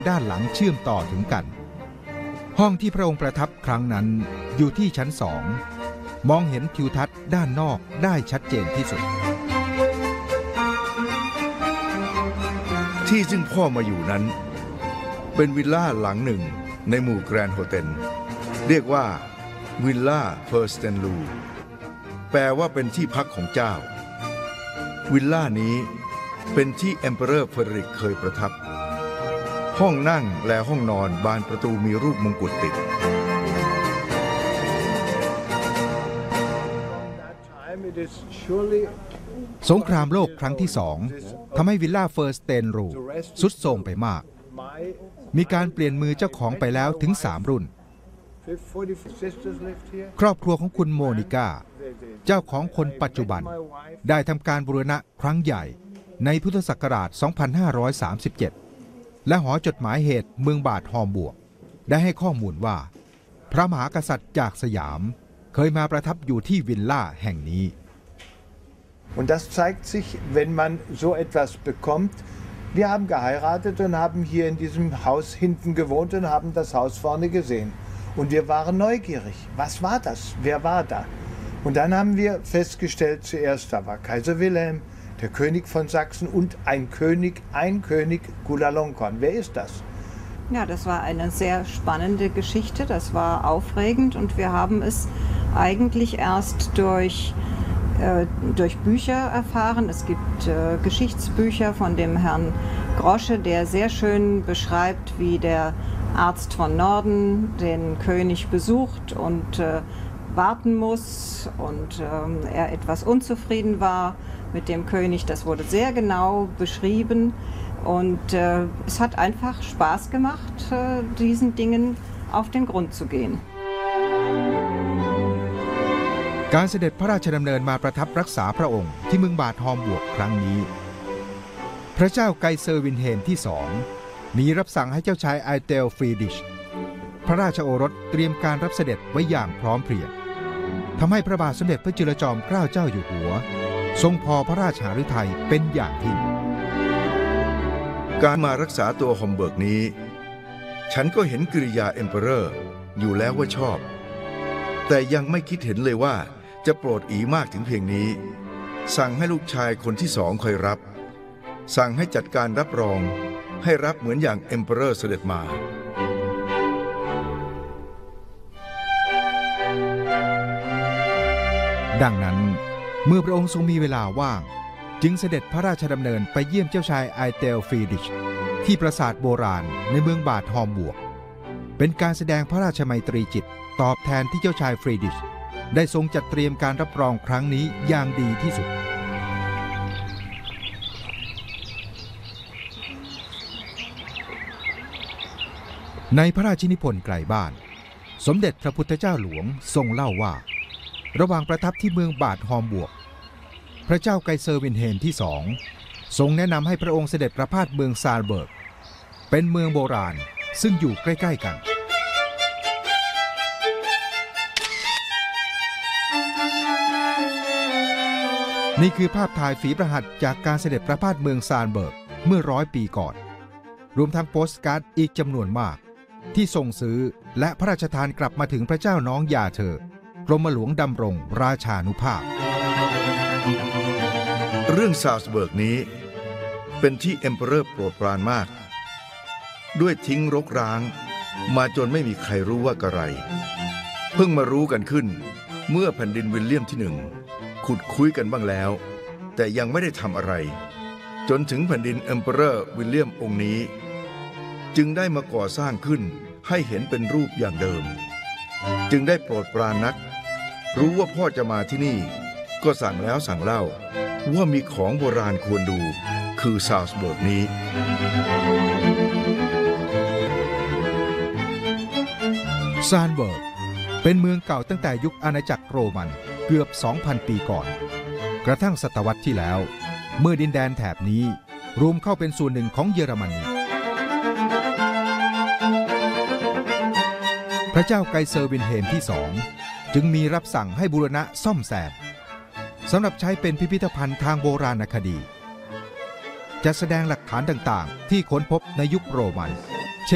ด้านหลังเชื่อมต่อถึงกันห้องที่พระองค์ประทับครั้งนั้นอยู่ที่ชั้น2มองเห็นทิวทัศน์ด้านนอกได้ชัดเจนที่สุดที่ซึ่งพ่อมาอยู่นั้นเป็นวิลล่าหลังหนึ่งในหมู่แกรนด์โฮเทลเรียกว่าวิลล่าเพอร์สเตนลูแปลว่าเป็นที่พักของเจ้าวิลล่านี้เป็นที่เอ็มเปอเรอร์เฟเดริกเคยประทับห้องนั่งและห้องนอนบานประตูมีรูปมงกุฎติดสงครามโลกครั้งที่2ทำให้วิลล่าเฟอร์สเตนรูทรุดโทรมไปมากมีการเปลี่ยนมือเจ้าของไปแล้วถึง3รุ่นครอบครัวของคุณโมนิก้าเจ้าของคนปัจจุบันได้ทำการบูรณะครั้งใหญ่ในพุทธศักราช 2537 และหอจดหมายเหตุเมืองบาดฮอมบวกได้ให้ข้อมูลว่าพระมหากษัตริย์จากสยามเคยมาประทับอยู่ที่วิลล่าแห่งนี้ Und das zeigt sich, wenn man so etwas bekommt. Wir haben geheiratet und haben hier in diesem Haus hinten gewohnt und haben das Haus vorne gesehen. Und wir waren neugierig. Was war das? Wer war da? Und dann haben wir festgestellt, zuerst da war Kaiser Wilhelm, der König von Sachsen und ein König Chulalongkorn. Wer ist das? Ja, das war eine sehr spannende Geschichte. Das war aufregend und wir haben es eigentlich erst durch Bücher erfahren. Es gibt Geschichtsbücher von dem Herrn Grosche, der sehr schön beschreibt, wie der Arzt von Norden den König besucht und warten muss und er etwas unzufrieden war mit dem König. Das wurde sehr genau beschrieben und es hat einfach Spaß gemacht, diesen Dingen auf den Grund zu gehen. การเสด็จพระราชดำเนินมาประทับรักษาพระองค์ที่เมืองบาดฮอมบวกครั้งนี้พระเจ้าไกเซอร์วินเฮนที่2มีรับสั่งให้เจ้าชายไอเตลฟรีดิชพระราชโอรสเตรียมการรับเสด็จไว้อย่างพร้อมเพรียงทำให้พระบาทสมเด็จพระจุลจอมเกล้าเจ้าอยู่หัวทรงพอพระราชหฤทัยเป็นอย่างยิ่งการมารักษาตัวฮอมเบิร์กนี้ฉันก็เห็นกิริยาเอ็มเปอเรอร์อยู่แล้วว่าชอบแต่ยังไม่คิดเห็นเลยว่าจะโปรดอีมากถึงเพียงนี้สั่งให้ลูกชายคนที่2คอยรับสั่งให้จัดการรับรองให้รับเหมือนอย่างเอ็มเปอเรอร์เสด็จมาดังนั้นเมื่อพระองค์ทรงมีเวลาว่างจึงเสด็จพระราชดำเนินไปเยี่ยมเจ้าชายไอเตลฟรีดิชที่ปราสาทโบราณในเมืองบาดฮอมบวกเป็นการแสดงพระราชมัยตรีจิตตอบแทนที่เจ้าชายฟรีดิชได้ทรงจัดเตรียมการรับรองครั้งนี้อย่างดีที่สุดในพระราชนิพนธ์ไกลบ้านสมเด็จพระพุทธเจ้าหลวงทรงเล่าว่าระหว่างประทับที่เมืองบาดฮอมบวกพระเจ้าไกเซอร์วินเฮนที่2ทรงแนะนำให้พระองค์เสด็จประพาสเมืองซาลเบิร์กเป็นเมืองโบราณซึ่งอยู่ใกล้ๆกันนี่คือภาพถ่ายฝีพระหัตถ์จากการเสด็จประพาสเมืองซาลเบิร์กเมื่อ100 ปีก่อนรวมทั้งโปสการ์ดอีกจำนวนมากที่ส่งซื้อและพระราชทานกลับมาถึงพระเจ้าน้องยาเธอกรมหลวงดำรงราชานุภาพเรื่องซาลซเบิร์กนี้เป็นที่เอ็มเปอเรอร์โปรดปรานมากด้วยทิ้งรกร้างมาจนไม่มีใครรู้ว่ากระไรเพิ่งมารู้กันขึ้นเมื่อแผ่นดินวิลเลียมที่1ขุดคุยกันบ้างแล้วแต่ยังไม่ได้ทำอะไรจนถึงแผ่นดินเอ็มเปอเรอร์วิลเลียมองค์นี้จึงได้มาก่อสร้างขึ้นให้เห็นเป็นรูปอย่างเดิมจึงได้โปรดปรานนักรู้ว่าพ่อจะมาที่นี่ก็สั่งแล้วสั่งเล่าว่ามีของโบราณควรดูคือซาลซเบิร์กนี้ซาลเบิร์กเป็นเมืองเก่าตั้งแต่ยุคอาณาจักรโรมันเกือบ 2,000 ปีก่อนกระทั่งศตวรรษที่แล้วเมื่อดินแดนแถบนี้รวมเข้าเป็นส่วนหนึ่งของเยอรมนีพระเจ้าไกเซอร์วินเฮนที่2จึงมีรับสั่งให้บูรณะซ่อมแซมสำหรับใช้เป็นพิพิธภัณฑ์ทางโบราณคดีจะแสดงหลักฐานต่างๆที่ค้นพบในยุคโรมัน